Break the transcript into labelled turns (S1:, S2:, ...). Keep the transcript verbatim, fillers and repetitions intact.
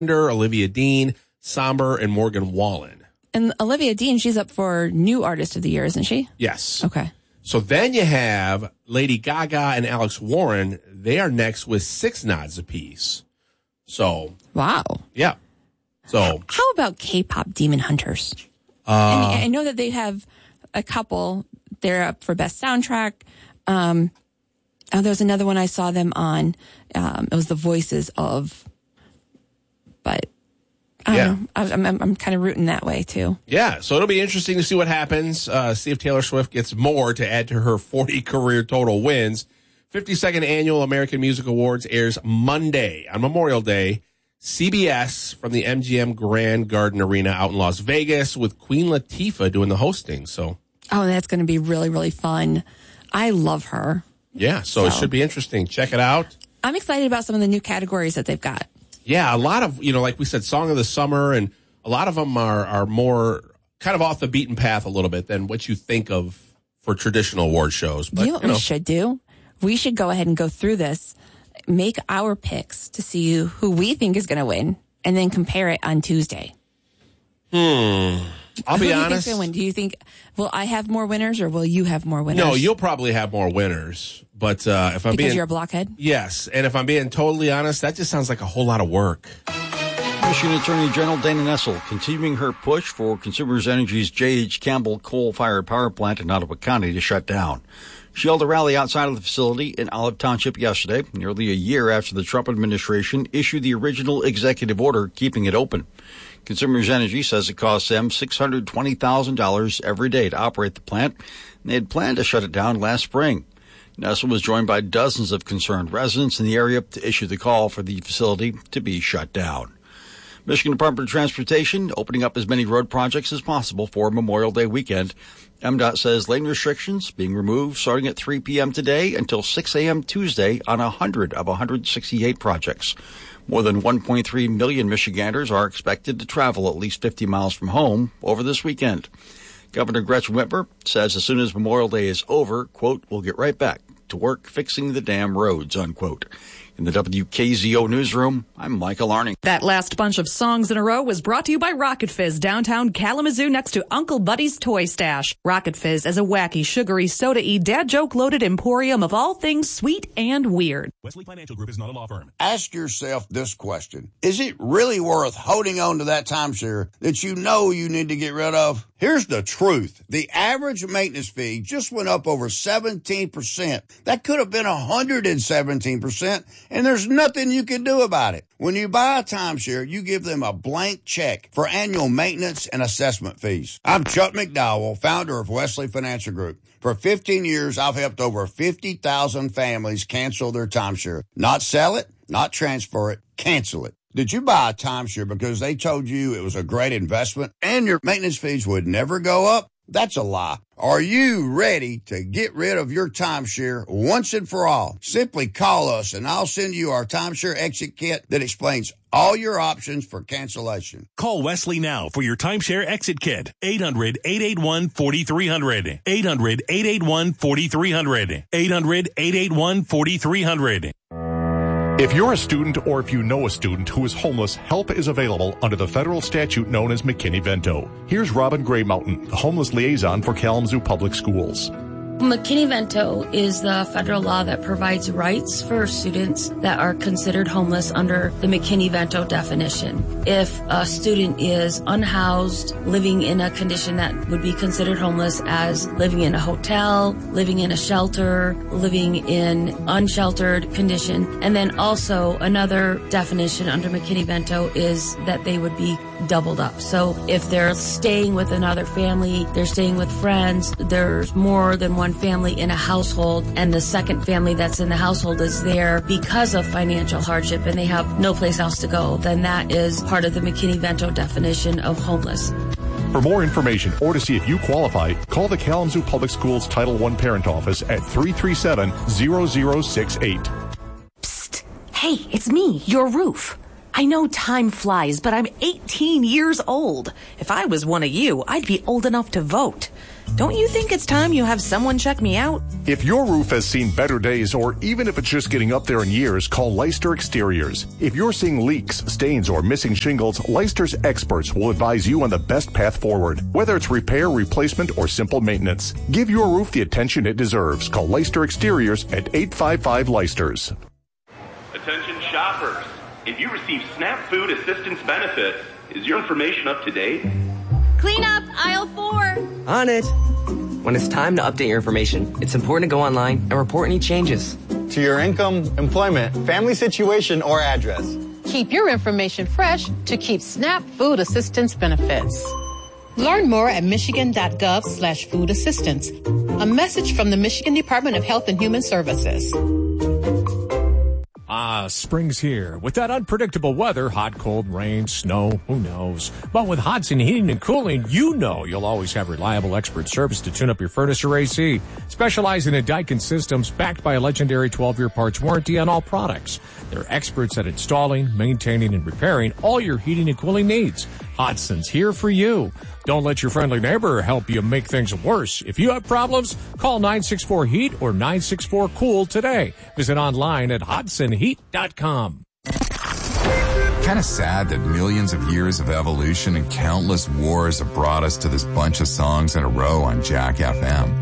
S1: Olivia Dean, Somber, and Morgan Wallen.
S2: And Olivia Dean, she's up for New Artist of the Year, isn't she?
S1: Yes.
S2: Okay.
S1: So then you have Lady Gaga and Alex Warren. They are next with six nods apiece. So.
S2: Wow.
S1: Yeah. So.
S2: How about K-pop Demon Hunters?
S1: Uh,
S2: I mean, I know that they have a couple. They're up for Best Soundtrack. Um, oh, there was another one I saw them on. Um, it was The Voices of. But I don't
S1: yeah.
S2: know. I, I'm, I'm, I'm kind of rooting that way, too.
S1: Yeah, so it'll be interesting to see what happens. Uh, see if Taylor Swift gets more to add to her forty career total wins. fifty-second Annual American Music Awards airs Monday on Memorial Day. C B S from the M G M Grand Garden Arena out in Las Vegas with Queen Latifah doing the hosting. So,
S2: oh, that's going to be really, really fun. I love her.
S1: Yeah, so, so it should be interesting. Check it out.
S2: I'm excited about some of the new categories that they've got.
S1: Yeah, a lot of, you know, like we said, Song of the Summer, and a lot of them are, are more kind of off the beaten path a little bit than what you think of for traditional award shows. But,
S2: you know what
S1: you know.
S2: we should do? We should go ahead and go through this, make our picks to see who we think is going to win, and then compare it on Tuesday.
S1: Hmm. I'll
S2: who
S1: be
S2: do you
S1: honest.
S2: Think win? Do you think, will I have more winners or will you have more winners?
S1: No, you'll probably have more winners. But uh, if I'm
S2: because
S1: being.
S2: you're a blockhead?
S1: Yes. And if I'm being totally honest, that just sounds like a whole lot of work.
S3: Michigan Attorney General Dana Nessel continuing her push for Consumers Energy's J H. Campbell coal-fired power plant in Ottawa County to shut down. She held a rally outside of the facility in Olive Township yesterday, nearly a year after the Trump administration issued the original executive order keeping it open. Consumers Energy says it costs them six hundred twenty thousand dollars every day to operate the plant, and they had planned to shut it down last spring. Nessel was joined by dozens of concerned residents in the area to issue the call for the facility to be shut down. Michigan Department of Transportation opening up as many road projects as possible for Memorial Day weekend. M DOT says lane restrictions being removed starting at three p.m. today until six a.m. Tuesday on one hundred of one hundred sixty-eight projects. More than one point three million Michiganders are expected to travel at least fifty miles from home over this weekend. Governor Gretchen Whitmer says as soon as Memorial Day is over, quote, we'll get right back to work fixing the damn roads, unquote. In the W K Z O newsroom, I'm Michael Arning.
S4: That last bunch of songs in a row was brought to you by Rocket Fizz, downtown Kalamazoo next to Uncle Buddy's Toy Stash. Rocket Fizz is a wacky, sugary, soda-y, dad joke-loaded emporium of all things sweet and weird.
S5: Wesley Financial Group is not a law firm.
S6: Ask yourself this question. Is it really worth holding on to that timeshare that you know you need to get rid of? Here's the truth. The average maintenance fee just went up over seventeen percent. That could have been one hundred seventeen percent, and there's nothing you can do about it. When you buy a timeshare, you give them a blank check for annual maintenance and assessment fees. I'm Chuck McDowell, founder of Wesley Financial Group. For fifteen years, I've helped over fifty thousand families cancel their timeshare. Not sell it, not transfer it, cancel it. Did you buy a timeshare because they told you it was a great investment and your maintenance fees would never go up? That's a lie. Are you ready to get rid of your timeshare once and for all? Simply call us and I'll send you our timeshare exit kit that explains all your options for cancellation.
S5: Call Wesley now for your timeshare exit kit. eight hundred, eight eight one, four three zero zero. eight hundred, eight eight one, four three zero zero. eight hundred, eight eight one, four three zero zero.
S7: If you're a student or if you know a student who is homeless, help is available under the federal statute known as McKinney-Vento. Here's Robin Gray Mountain, the homeless liaison for Kalamazoo Public Schools.
S8: McKinney-Vento is the federal law that provides rights for students that are considered homeless under the McKinney-Vento definition. If a student is unhoused, living in a condition that would be considered homeless as living in a hotel, living in a shelter, living in unsheltered condition, and then also another definition under McKinney-Vento is that they would be doubled up. So if they're staying with another family, they're staying with friends, there's more than one family in a household, and the second family that's in the household is there because of financial hardship and they have no place else to go, then that is part of the McKinney-Vento definition of homeless.
S7: For more information or to see if you qualify, call the Kalamazoo Public Schools Title one Parent Office at three three seven, zero zero six eight.
S9: Psst! Hey, it's me, your roof.
S4: I know time flies, but I'm eighteen years old. If I was one of you, I'd be old enough to vote. Don't you think it's time you have someone check me out?
S7: If your roof has seen better days, or even if it's just getting up there in years, call Leicester Exteriors. If you're seeing leaks, stains, or missing shingles, Leicester's experts will advise you on the best path forward, whether it's repair, replacement, or simple maintenance. Give your roof the attention it deserves. Call Leicester Exteriors at eight five five Leicesters.
S9: Attention shoppers. If you receive SNAP Food Assistance benefits, is your information up to date?
S10: Clean up aisle four.
S11: On it. When it's time to update your information, it's important to go online and report any changes.
S12: To your income, employment, family situation, or address.
S13: Keep your information fresh to keep SNAP Food Assistance benefits. Learn more at michigan.gov slash food assistance. A message from the Michigan Department of Health and Human Services.
S14: Ah, spring's here. With that unpredictable weather, hot, cold, rain, snow, who knows? But with Hodson Heating and Cooling, you know you'll always have reliable expert service to tune up your furnace or A C. Specializing in Daikin systems, backed by a legendary twelve-year parts warranty on all products. They're experts at installing, maintaining, and repairing all your heating and cooling needs. Hodson's here for you. Don't let your friendly neighbor help you make things worse. If you have problems, call nine six four heat or nine six four cool today. Visit online at hodson heat dot com.
S15: Kind of sad that millions of years of evolution and countless wars have brought us to this bunch of songs in a row on Jack F M.